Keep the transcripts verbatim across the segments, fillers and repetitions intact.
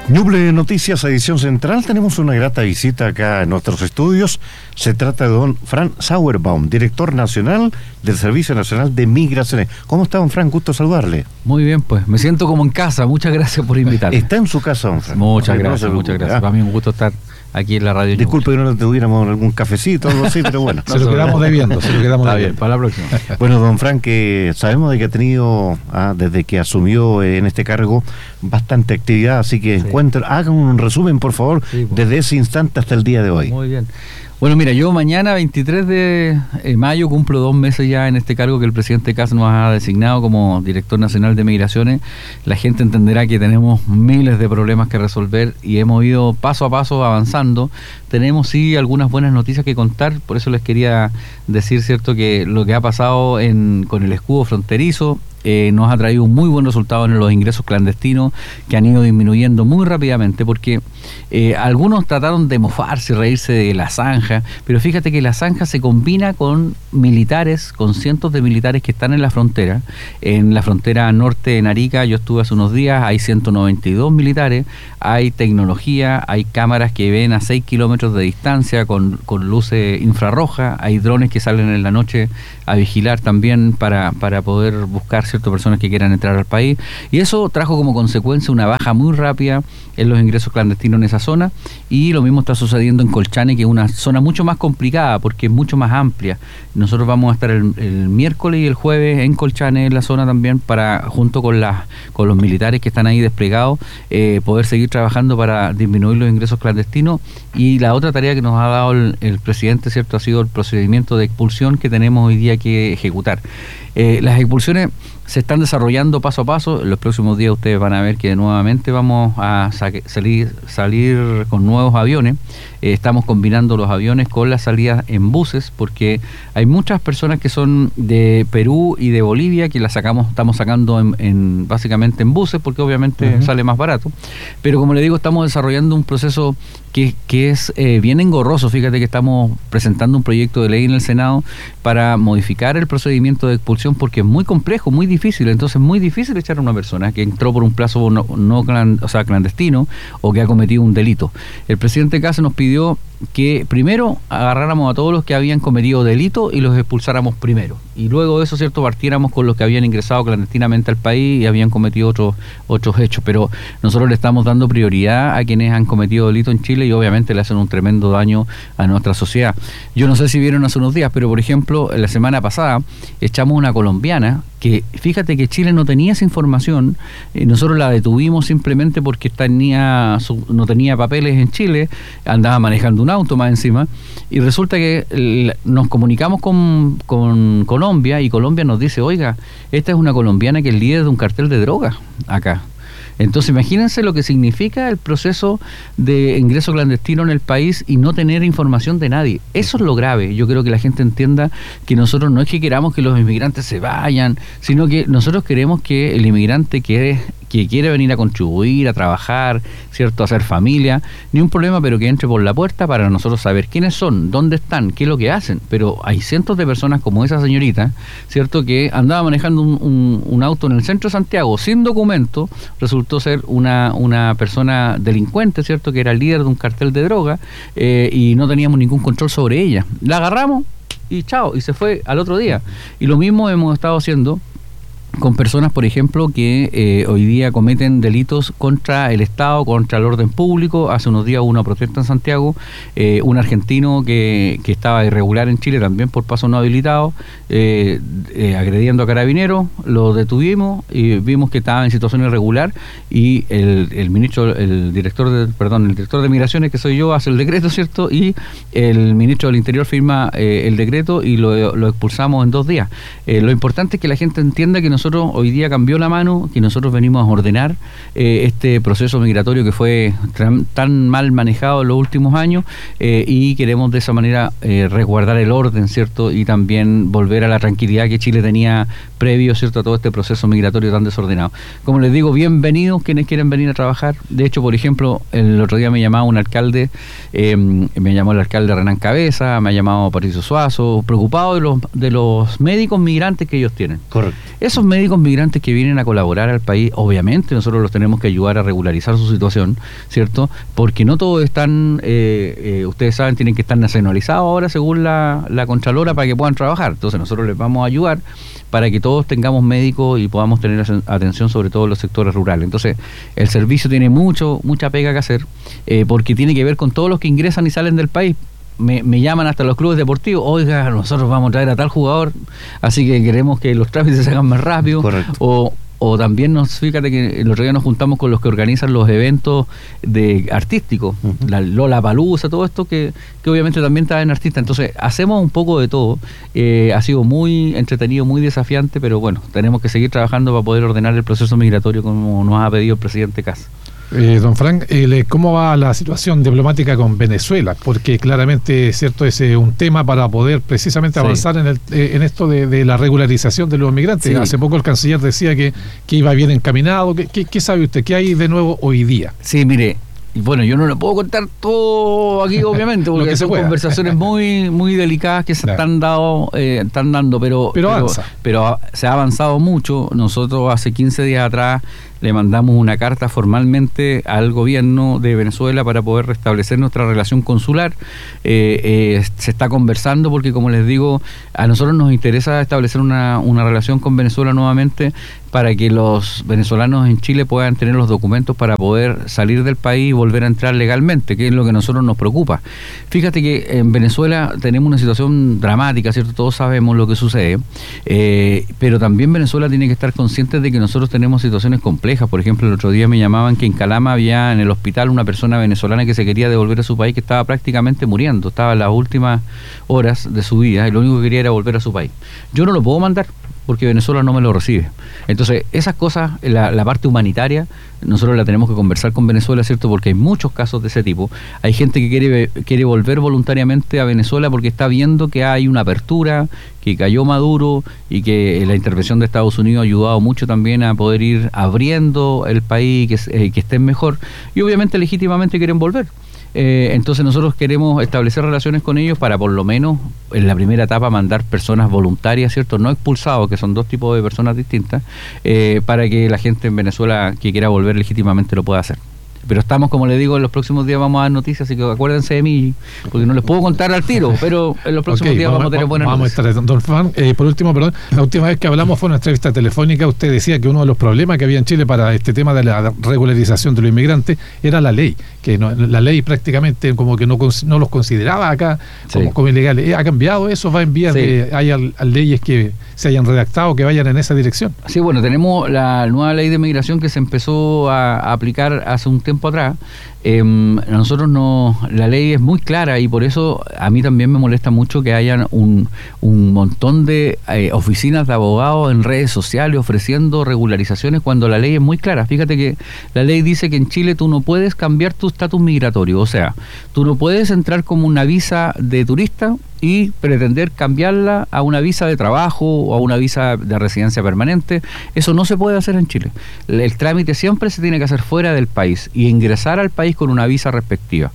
Ñuble Noticias, edición central. Tenemos una grata visita acá en nuestros estudios. Se trata de don Fran Sauerbaum, director nacional del Servicio Nacional de Migraciones. ¿Cómo está, don Fran? Gusto saludarle. Muy bien, pues me siento como en casa. Muchas gracias por invitarme. Está en su casa, don Fran. Muchas no, gracias, no muchas preocupe, gracias. ¿eh? Para mí es un gusto estar aquí en la radio. Disculpe que no le tuviéramos algún cafecito o algo así, pero bueno. Se lo quedamos debiendo, se lo quedamos Está debiendo. bien, para la próxima. Bueno, don Fran, que sabemos de que ha tenido, ah, desde que asumió eh, en este cargo, bastante actividad, así que Sí. encuentre, hagan un resumen, por favor, Sí, pues. desde ese instante hasta el día de hoy. Muy bien. Bueno, mira, yo mañana, veintitrés de mayo, cumplo dos meses ya en este cargo que el presidente Kast nos ha designado como director nacional de Migraciones. La gente entenderá que tenemos miles de problemas que resolver y hemos ido paso a paso avanzando. Tenemos sí algunas buenas noticias que contar, por eso les quería decir, cierto, que lo que ha pasado en, con el escudo fronterizo, Eh, nos ha traído un muy buen resultado en los ingresos clandestinos que han ido disminuyendo muy rápidamente porque eh, algunos trataron de mofarse y reírse de la zanja, pero fíjate que la zanja se combina con militares, con cientos de militares que están en la frontera. En la frontera norte en Arica, yo estuve hace unos días, hay ciento noventa y dos militares, hay tecnología, hay cámaras que ven a seis kilómetros de distancia con, con luces infrarrojas, hay drones que salen en la noche a vigilar también para, para poder buscar ciertas personas que quieran entrar al país, y eso trajo como consecuencia una baja muy rápida en los ingresos clandestinos en esa zona, y lo mismo está sucediendo en Colchane, que es una zona mucho más complicada porque es mucho más amplia. Nosotros vamos a estar el, el miércoles y el jueves en Colchane, en la zona también, para junto con las con los militares que están ahí desplegados, eh, poder seguir trabajando para disminuir los ingresos clandestinos. Y la otra tarea que nos ha dado el, el presidente, cierto, ha sido el procedimiento de expulsión que tenemos hoy día que ejecutar. Eh, las expulsiones se están desarrollando paso a paso. En los próximos días ustedes van a ver que nuevamente vamos a saque, salir, salir con nuevos aviones. Eh, estamos combinando los aviones con las salidas en buses, porque hay muchas personas que son de Perú y de Bolivia que las sacamos, estamos sacando en, en básicamente en buses, porque obviamente uh-huh. sale más barato. Pero como le digo, estamos desarrollando un proceso que, que es eh, bien engorroso. Fíjate que estamos presentando un proyecto de ley en el Senado para modificar el procedimiento de expulsión, porque es muy complejo, muy difícil. Entonces es muy difícil echar a una persona que entró por un plazo no, no clan, o sea, clandestino, o que ha cometido un delito. El presidente Kast nos pidió que primero agarráramos a todos los que habían cometido delito y los expulsáramos primero, y luego de eso, cierto, partiéramos con los que habían ingresado clandestinamente al país y habían cometido otros otros hechos. Pero nosotros le estamos dando prioridad a quienes han cometido delito en Chile y obviamente le hacen un tremendo daño a nuestra sociedad. Yo no sé si vieron hace unos días, pero por ejemplo, la semana pasada echamos una colombiana que, fíjate que Chile no tenía esa información, eh, nosotros la detuvimos simplemente porque tenía su, no tenía papeles en Chile, andaba manejando un auto más encima, y resulta que el, nos comunicamos con, con Colombia, y Colombia nos dice: oiga, esta es una colombiana que es líder de un cartel de drogas acá. Entonces imagínense lo que significa el proceso de ingreso clandestino en el país y no tener información de nadie. Eso es lo grave. Yo creo que la gente entienda que nosotros no es que queramos que los inmigrantes se vayan, sino que nosotros queremos que el inmigrante que, que quiere venir a contribuir, a trabajar, cierto, a hacer familia, ni un problema, pero que entre por la puerta para nosotros saber quiénes son, dónde están, qué es lo que hacen. Pero hay cientos de personas como esa señorita, cierto, que andaba manejando un, un, un auto en el centro de Santiago sin documento, resultó ser una, una persona delincuente, cierto, que era el líder de un cartel de droga, eh, y no teníamos ningún control sobre ella. La agarramos y chao, y se fue al otro día. Y lo mismo hemos estado haciendo con personas, por ejemplo, que eh, hoy día cometen delitos contra el Estado, contra el orden público. Hace unos días hubo una protesta en Santiago, eh, un argentino que, que estaba irregular en Chile también por paso no habilitado, eh, eh, agrediendo a carabineros, lo detuvimos y vimos que estaba en situación irregular, y el, el ministro, el director de, perdón, el director de Migraciones, que soy yo, hace el decreto, ¿cierto? Y el ministro del Interior firma eh, el decreto y lo, lo expulsamos en dos días. Eh, lo importante es que la gente entienda que nosotros hoy día cambió la mano, que nosotros venimos a ordenar eh, este proceso migratorio que fue tan, tan mal manejado en los últimos años, eh, y queremos de esa manera eh, resguardar el orden, ¿cierto? Y también volver a la tranquilidad que Chile tenía previo, ¿cierto?, a todo este proceso migratorio tan desordenado. Como les digo, bienvenidos quienes quieren venir a trabajar. De hecho, por ejemplo, el otro día me llamaba un alcalde, eh, me llamó el alcalde Renán Cabeza, me ha llamado Patricio Suazo, preocupado de los, de los médicos migrantes que ellos tienen. Correcto. Esos médicos médicos migrantes que vienen a colaborar al país, obviamente nosotros los tenemos que ayudar a regularizar su situación, ¿cierto? Porque no todos están, eh, eh, ustedes saben, tienen que estar nacionalizados ahora según la, la Contralora para que puedan trabajar. Entonces nosotros les vamos a ayudar para que todos tengamos médicos y podamos tener atención sobre todo en los sectores rurales. Entonces el servicio tiene mucho mucha pega que hacer, eh, porque tiene que ver con todos los que ingresan y salen del país. Me, me llaman hasta los clubes deportivos, oiga, nosotros vamos a traer a tal jugador, así que queremos que los trámites se hagan más rápido. Correcto. O, o también nos, fíjate que el otro día nos juntamos con los que organizan los eventos de artísticos, uh-huh. la Lollapalooza, todo esto que, que obviamente también está en artista. Entonces hacemos un poco de todo. Eh, ha sido muy entretenido, muy desafiante, pero bueno, tenemos que seguir trabajando para poder ordenar el proceso migratorio como nos ha pedido el presidente Kast. Eh, don Frank, eh, ¿cómo va la situación diplomática con Venezuela? Porque claramente, cierto, es eh, un tema para poder precisamente avanzar sí. en, el, eh, en esto de, de la regularización de los migrantes. Sí. Hace poco el canciller decía que, que iba bien encaminado. ¿Qué, qué, ¿Qué sabe usted? ¿Qué hay de nuevo hoy día? Sí, mire, bueno, yo no le puedo contar todo aquí, obviamente, porque son conversaciones muy muy delicadas que se claro. están, dado, eh, están dando, pero, pero, pero, pero se ha avanzado mucho. Nosotros hace quince días atrás le mandamos una carta formalmente al gobierno de Venezuela para poder restablecer nuestra relación consular. Eh, eh, se está conversando porque, como les digo, a nosotros nos interesa establecer una, una relación con Venezuela nuevamente para que los venezolanos en Chile puedan tener los documentos para poder salir del país y volver a entrar legalmente, que es lo que a nosotros nos preocupa. Fíjate que en Venezuela tenemos una situación dramática, ¿cierto? Todos sabemos lo que sucede, eh, pero también Venezuela tiene que estar consciente de que nosotros tenemos situaciones complejas. Por ejemplo, el otro día me llamaban que en Calama había en el hospital una persona venezolana que se quería devolver a su país, que estaba prácticamente muriendo, estaba en las últimas horas de su vida y lo único que quería era volver a su país. Yo no lo puedo mandar porque Venezuela no me lo recibe. Entonces, esas cosas, la, la parte humanitaria, nosotros la tenemos que conversar con Venezuela, ¿cierto? Porque hay muchos casos de ese tipo. Hay gente que quiere, quiere volver voluntariamente a Venezuela porque está viendo que hay una apertura, que cayó Maduro y que la intervención de Estados Unidos ha ayudado mucho también a poder ir abriendo el país, que, eh, que estén mejor. Y obviamente legítimamente quieren volver. Eh, entonces nosotros queremos establecer relaciones con ellos para por lo menos en la primera etapa mandar personas voluntarias, ¿cierto? No expulsados, que son dos tipos de personas distintas, eh, para que la gente en Venezuela que quiera volver legítimamente lo pueda hacer. Pero estamos, como les digo, en los próximos días vamos a dar noticias, así que acuérdense de mí, porque no les puedo contar al tiro, pero en los próximos okay, días vamos, vamos a tener buenas vamos noticias. A estar, don Juan, eh, por último, perdón, la última vez que hablamos fue una entrevista telefónica. Usted decía que uno de los problemas que había en Chile para este tema de la regularización de los inmigrantes era la ley, que no, la ley prácticamente como que no, no los consideraba acá como, sí. como ilegales. ¿Ha cambiado eso? ¿Va en vías sí. de hay al, al leyes que se hayan redactado que vayan en esa dirección? Sí, bueno, tenemos la nueva ley de migración que se empezó a, a aplicar hace un tiempo atrás. Eh, nosotros no, la ley es muy clara y por eso a mí también me molesta mucho que hayan un, un montón de eh, oficinas de abogados en redes sociales ofreciendo regularizaciones cuando la ley es muy clara. Fíjate que la ley dice que en Chile tú no puedes cambiar tu estatus migratorio, o sea, tú no puedes entrar como una visa de turista y pretender cambiarla a una visa de trabajo o a una visa de residencia permanente. Eso no se puede hacer en Chile. El, el trámite siempre se tiene que hacer fuera del país y ingresar al país con una visa respectiva.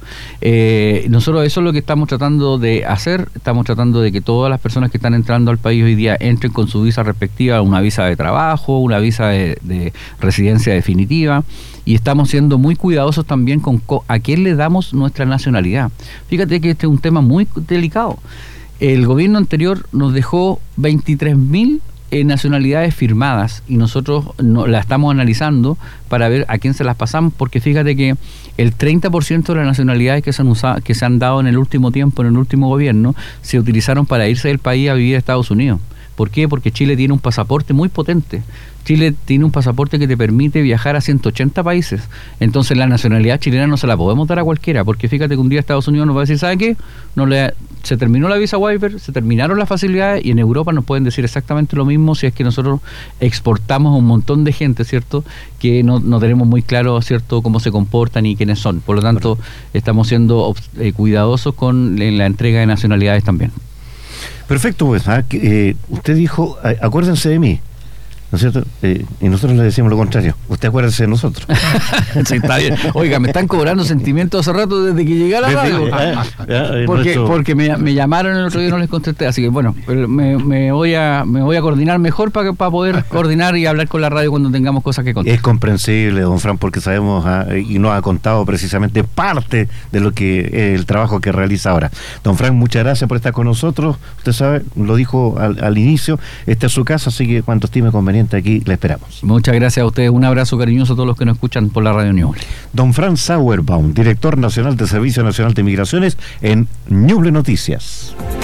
Eh, nosotros eso es lo que estamos tratando de hacer. Estamos tratando de que todas las personas que están entrando al país hoy día entren con su visa respectiva, una visa de trabajo, una visa de, de residencia definitiva. Y estamos siendo muy cuidadosos también con a quién le damos nuestra nacionalidad. Fíjate que este es un tema muy delicado. El gobierno anterior nos dejó veintitrés mil eh, nacionalidades firmadas y nosotros no, la estamos analizando para ver a quién se las pasamos, porque fíjate que el treinta por ciento de las nacionalidades que se han usado, que se han dado en el último tiempo, en el último gobierno, se utilizaron para irse del país a vivir a Estados Unidos. ¿Por qué? Porque Chile tiene un pasaporte muy potente. Chile tiene un pasaporte que te permite viajar a ciento ochenta países. Entonces la nacionalidad chilena no se la podemos dar a cualquiera, porque fíjate que un día Estados Unidos nos va a decir, ¿sabe qué? No le, se terminó la visa waiver, se terminaron las facilidades y en Europa nos pueden decir exactamente lo mismo si es que nosotros exportamos a un montón de gente, ¿cierto? Que no, no tenemos muy claro, ¿cierto?, cómo se comportan y quiénes son. Por lo tanto, estamos siendo eh, cuidadosos con la entrega de nacionalidades también. Perfecto, pues, ¿ah? eh, usted dijo, acuérdense de mí. ¿no es cierto? Eh, y nosotros le decimos lo contrario. Usted acuérdese de nosotros. Sí, está bien. Oiga, me están cobrando sentimientos hace rato desde que llegué a la radio. Ah, ah, porque nuestro... porque me, me llamaron el otro día y no les contesté. Así que bueno, me, me voy a me voy a coordinar mejor para, para poder coordinar y hablar con la radio cuando tengamos cosas que contar. Es comprensible, don Fran, porque sabemos ah, y nos ha contado precisamente parte de lo que eh, el trabajo que realiza ahora. Don Fran, muchas gracias por estar con nosotros. Usted sabe, lo dijo al, al inicio, esta es su casa, así que cuando estime conveniente aquí le esperamos. Muchas gracias a ustedes, un abrazo cariñoso a todos los que nos escuchan por la radio Ñuble. Don Fran Sauerbaum, director nacional del Servicio Nacional de Migraciones en Ñuble Noticias.